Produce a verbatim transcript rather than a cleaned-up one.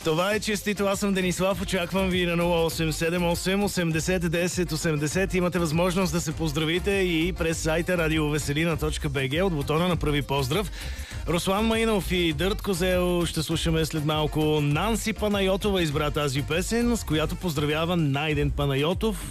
Това е честито. Аз съм Денислав. Очаквам ви на нула осем седем осем осемдесет десет осемдесет. Имате възможност да се поздравите и през сайта радиовеселина точка би джи от бутона на Прави поздрав. Руслан Маинов и Дърт Козел ще слушаме след малко. Нанси Панайотова избра тази песен, с която поздравява Найден Панайотов.